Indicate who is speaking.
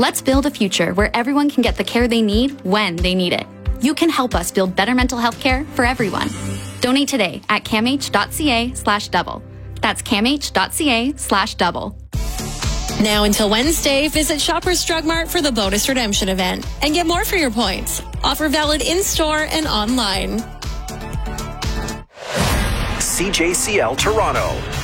Speaker 1: Let's build a future where everyone can get the care they need when they need it. You can help us build better mental health care for everyone. Donate today at camh.ca/double. That's camh.ca/double.
Speaker 2: Now until Wednesday, visit Shoppers Drug Mart for the bonus redemption event and get more for your points. Offer valid in-store and online.
Speaker 3: CJCL Toronto.